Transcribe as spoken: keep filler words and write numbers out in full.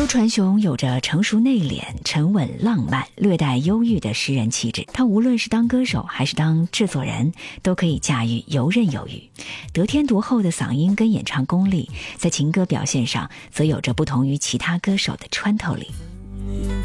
周传雄有着成熟内敛、沉稳浪漫、略带忧郁的诗人气质，他无论是当歌手还是当制作人，都可以驾驭游刃有余。得天独厚的嗓音跟演唱功力，在情歌表现上则有着不同于其他歌手的穿透力。